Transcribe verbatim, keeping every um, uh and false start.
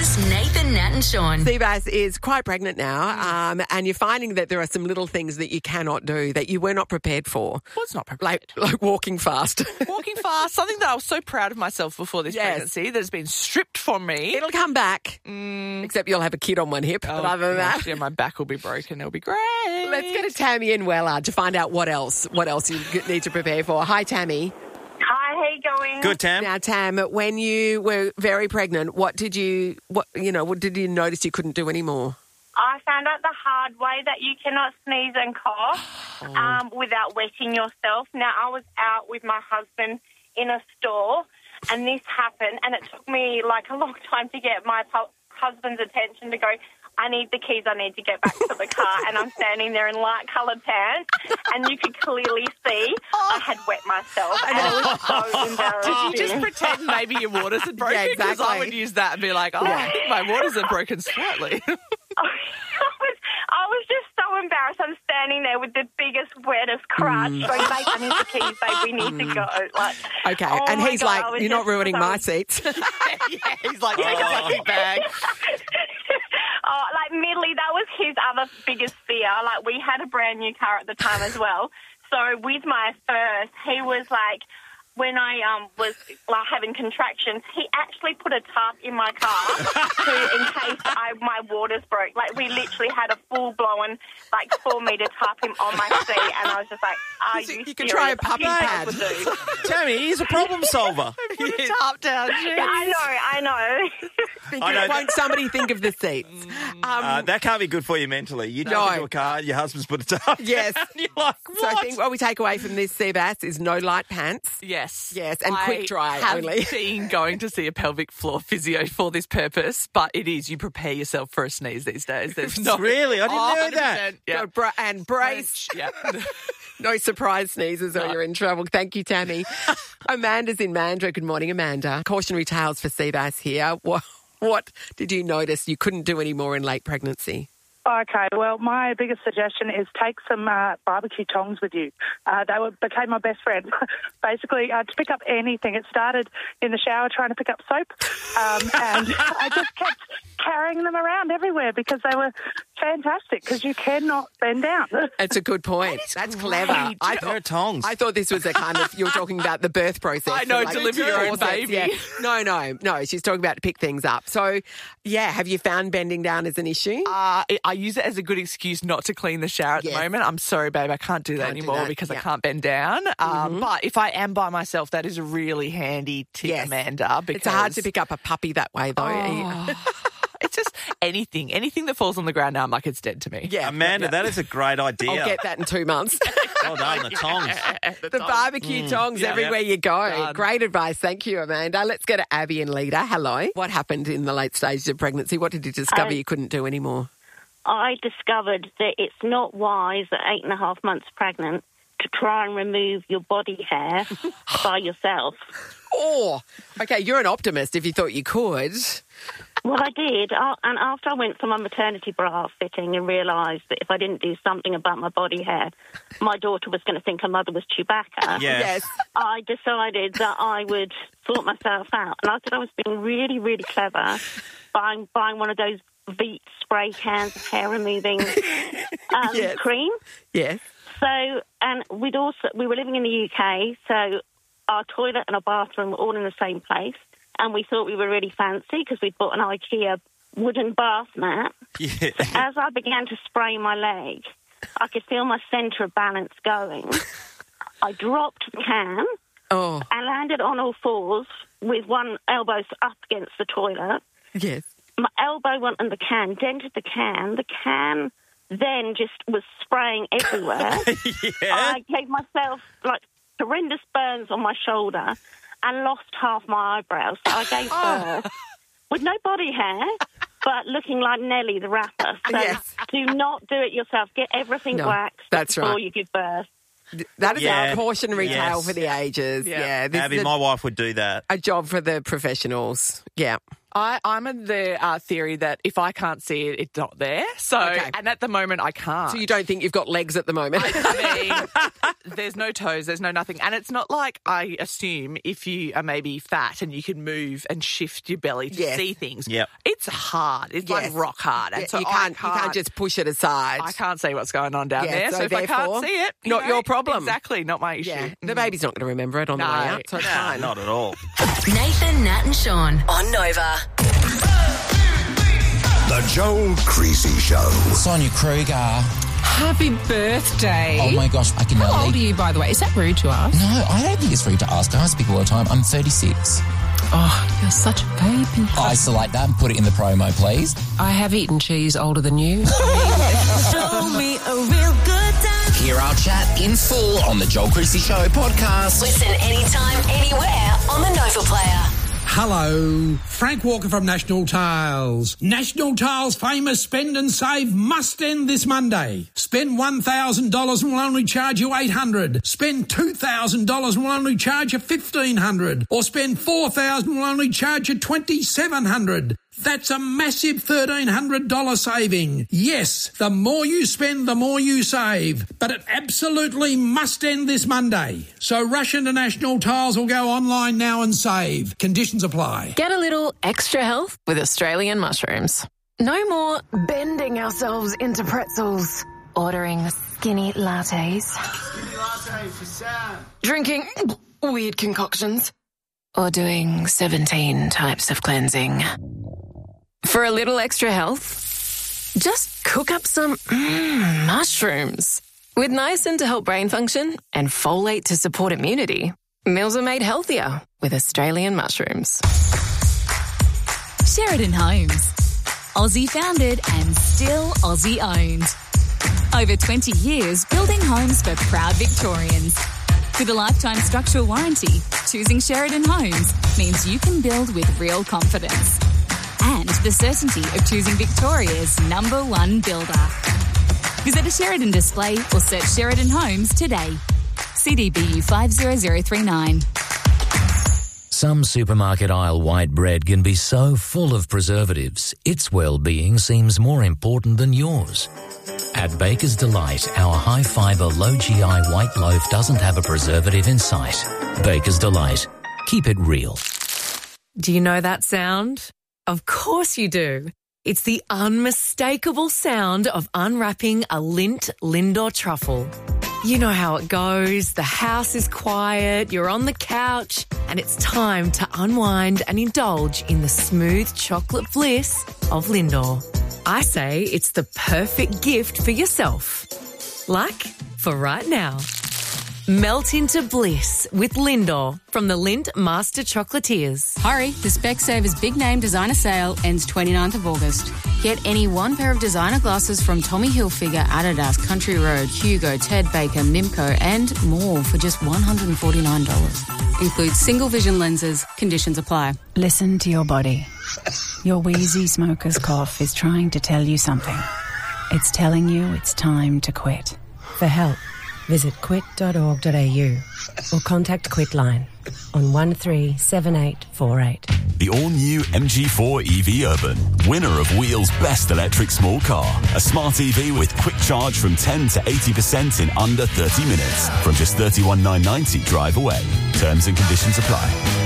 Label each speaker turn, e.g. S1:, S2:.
S1: Breakfast, Nathan, Nat and Sean.
S2: Seabass is quite pregnant now, um, and you're finding that there are some little things that you cannot do that you were not prepared for.
S3: Well, it's not prepared.
S2: Like, like walking fast.
S3: Walking fast, something that I was so proud of myself before this
S2: Yes.
S3: pregnancy that has been stripped from me.
S2: It'll come back,
S3: Mm.
S2: except you'll have a kid on one hip.
S3: Oh,
S2: but other than that,
S3: yeah, my back will be broken. It'll be great.
S2: let's go to Tammy in Weller to find out what else, what else you need to prepare for. Hi, Tammy.
S4: Hi, how you going?
S5: Good, Tam.
S2: Now, Tam, when you were very pregnant, what did you, what you know, what did you notice you couldn't do anymore?
S4: I found out the hard way that you cannot sneeze and cough um, without wetting yourself. Now, I was out with my husband in a store, and this happened, and it took me like a long time to get my pu- husband's attention to go, I need the keys, I need to get back to the car. And I'm standing there in light-coloured pants, and you could clearly see I had wet myself. And it was so embarrassing.
S3: Did you just pretend maybe your waters had broken?
S2: Yeah,
S3: Because I
S2: exactly.
S3: would use that and be like, oh, I think my waters are broken slightly.
S4: I was, I was just so embarrassed. I'm standing there with the biggest, wettest crutch going, babe, I need the keys, babe, we need to go. Like,
S2: Okay,
S4: oh
S2: and
S4: my
S2: he's
S4: God, I
S2: like,
S4: was
S2: you're not
S4: just
S2: ruining
S4: so-
S2: my seats.
S3: yeah, he's like, take a plastic bag.
S4: Oh, like, midly, that was his other biggest fear. Like, we had a brand new car at the time as well. So with my first, he was like, when I um was like having contractions, he actually put a tarp in my car to, in case I, my waters broke. Like, we literally had a full-blown, like, four-metre tarp him on my seat, and I was just like, are you
S2: You can try a
S4: serious?
S2: puppy
S4: He
S2: pad.
S4: would do.
S5: Tammy, he's a problem solver.
S3: Put a top down.
S4: Yeah, I know, I know.
S2: Think
S5: I
S2: of-
S5: know.
S2: Won't somebody think of the seats? Um,
S5: Uh, that can't be good for you mentally. You jump
S2: No.
S5: into a car, your husband's put it up.
S2: Yes.
S5: And you're like, what?
S2: so I think what we take away from this, Seabass, is no light pants.
S3: Yes.
S2: Yes, and
S3: I
S2: quick dry
S3: have
S2: only.
S3: been going to see a pelvic floor physio for this purpose, but it is, you prepare yourself for a sneeze these days. There's no,
S5: Really? I didn't
S3: Oh,
S5: know that.
S3: one hundred percent. Yeah.
S2: Go bra- and brace.
S3: Yeah.
S2: No surprise sneezes or you're in trouble. Thank you, Tammy. Amanda's in Mandurah. Good morning, Amanda. Cautionary tales for Seabass here. What, what did you notice you couldn't do anymore in late pregnancy?
S6: Okay, well, my biggest suggestion is take some uh, barbecue tongs with you. Uh, they were, became my best friend. Basically, uh, to pick up anything. It started in the shower trying to pick up soap, um, and I just kept carrying them around everywhere because they were fantastic because you cannot bend down.
S2: It's a good point. That's clever. I
S5: There are
S2: thought,
S5: tongs.
S2: I thought this was a kind of, you were talking about the birth process.
S3: I know,
S2: Like,
S3: deliver your own
S2: corsets,
S3: baby.
S2: yeah. No, no, no. She's talking about to pick things up. So, yeah, have you found bending down as an issue?
S3: Uh, I- I use it as a good excuse not to clean the shower at
S2: Yes.
S3: the moment. I'm sorry, babe, I can't do that
S2: Can't do
S3: anymore
S2: that,
S3: because
S2: yeah.
S3: I can't bend down. Um, But if I am by myself, that is a really handy tip,
S2: Yes.
S3: Amanda. Because
S2: It's hard to pick up a puppy that way, though.
S3: Oh. It's just anything, anything that falls on the ground now, I'm like, it's dead to me.
S2: Yeah.
S5: Amanda, that is a great idea.
S2: I'll get that in two months.
S5: Well done, the tongs.
S2: The barbecue tongs
S3: Yeah.
S2: everywhere you go.
S3: Done.
S2: Great advice. Thank you, Amanda. Let's go to Abby and Leda. Hello. What happened in the late stages of pregnancy? What did you discover
S7: Um,
S2: you couldn't do anymore?
S7: I discovered that it's not wise at eight and a half months pregnant to try and remove your body hair by yourself.
S2: Oh, okay. You're an optimist if you thought you could.
S7: Well, I did, uh, and after I went for my maternity bra fitting and realised that if I didn't do something about my body hair, my daughter was going to think her mother was Chewbacca.
S5: Yeah.
S2: Yes.
S7: I decided that I would sort myself out, and I thought I was being really, really clever, buying buying one of those Veet spray cans of hair removing um,
S2: Yes.
S7: cream.
S2: Yes.
S7: So, and we'd also we were living in the U K, so our toilet and our bathroom were all in the same place, and we thought we were really fancy because we'd bought an IKEA wooden bath mat.
S5: Yeah.
S7: As I began to spray my leg, I could feel my centre of balance going. I dropped the can
S2: Oh,
S7: and landed on all fours with one elbow up against the toilet.
S2: yes.
S7: My elbow went on the can, dented the can. The can then just was spraying everywhere.
S5: Yeah.
S7: I gave myself like horrendous burns on my shoulder and lost half my eyebrows. So I gave birth with no body hair, but looking like Nelly the rapper. So
S2: Yes.
S7: do not do it yourself. Get everything
S2: No,
S7: waxed
S2: that's
S7: before
S2: right.
S7: you give birth.
S2: That is
S5: Yeah.
S2: a cautionary
S5: Yes.
S2: tale for the ages. Yeah.
S3: Yeah.
S2: This
S5: Abby,
S2: is a,
S5: my wife would do that.
S2: a job for the professionals. Yeah.
S3: I, I'm in the uh, theory that if I can't see it, it's not there. So,
S2: Okay.
S3: and at the moment, I can't.
S2: So you don't think you've got legs at the moment?
S3: I mean, there's no toes, there's no nothing. And it's not like I assume if you are maybe fat and you can move and shift your belly to
S2: Yes.
S3: see things.
S5: Yep.
S3: It's hard. It's
S2: Yes.
S3: like rock hard. And
S2: Yeah,
S3: so
S2: you,
S3: I
S2: can't, you can't just push it aside.
S3: I can't see what's going on down
S2: Yeah,
S3: there.
S2: so
S3: So, if I
S2: therefore,
S3: can't see it, you
S2: not
S3: know,
S2: your problem.
S3: Exactly, not my issue.
S2: Yeah, the baby's not going to remember it on the
S3: No.
S2: way out, so it's
S5: Nah,
S2: fine.
S5: not at all.
S1: Nathan, Nat and Sean on Nova.
S8: The Joel Creasy Show.
S9: Sonia Kruger.
S10: Happy birthday.
S9: Oh my gosh, I can
S10: How
S9: now
S10: old are
S9: leave.
S10: you, by the way? Is that rude to ask?
S9: No, I don't think it's rude to ask. I ask people all the time. I'm thirty-six.
S10: Oh, you're such a baby.
S9: Isolate that and put it in the promo, please.
S10: I have eaten cheese older than you.
S1: Show me a real good time.
S9: Hear our chat in full on the Joel Creasy Show podcast.
S1: Listen anytime, anywhere on the Nova Player.
S11: Hello, Frank Walker from National Tiles. National Tiles' famous Spend and Save must end this Monday. Spend one thousand dollars and we'll only charge you eight hundred dollars. Spend two thousand dollars and we'll only charge you fifteen hundred dollars. Or spend four thousand dollars and we'll only charge you twenty-seven hundred dollars. That's a massive thirteen hundred dollars saving. Yes, the more you spend, the more you save. But it absolutely must end this Monday. So rush into National Tiles or go online now and save. Conditions apply.
S10: Get a little extra health with Australian mushrooms. No more bending ourselves into pretzels. Ordering skinny lattes. Skinny latte for Sam. Drinking weird concoctions. Or doing seventeen types of cleansing. For a little extra health, just cook up some mm, mushrooms. With niacin to help brain function and folate to support immunity, meals are made healthier with Australian mushrooms.
S12: Sheridan Homes. Aussie founded and still Aussie owned. Over twenty years building homes for proud Victorians. With a lifetime structural warranty, choosing Sheridan Homes means you can build with real confidence. And the certainty of choosing Victoria's number one builder. Visit a Sheridan display or search Sheridan Homes today. C D B U five zero zero three nine.
S13: Some supermarket aisle white bread can be so full of preservatives, its well-being seems more important than yours. At Baker's Delight, our high-fibre, low-G I white loaf doesn't have a preservative in sight. Baker's Delight. Keep it real.
S14: Do you know that sound? Of course you do. It's the unmistakable sound of unwrapping a Lindt Lindor truffle. You know how it goes. The house is quiet, you're on the couch, and it's time to unwind and indulge in the smooth chocolate bliss of Lindor. I say it's the perfect gift for yourself. Like for right now. Melt into bliss with Lindor from the Lindt Master Chocolatiers.
S15: Hurry, the Specsavers Big Name Designer Sale ends twenty-ninth of August. Get any one pair of designer glasses from Tommy Hilfiger, Adidas, Country Road, Hugo, Ted Baker, Mimco and more for just one hundred forty-nine dollars. Includes single vision lenses. Conditions apply.
S16: Listen to your body. Your wheezy smoker's cough is trying to tell you something. It's telling you it's time to quit.
S17: For help, visit quit dot org dot a u or contact Quitline on one three seven eight four eight.
S18: The all-new M G four E V Urban, winner of Wheel's Best Electric Small Car. A smart E V with quick charge from ten to eighty percent in under thirty minutes from just thirty-one thousand nine hundred ninety drive away. Terms and conditions apply.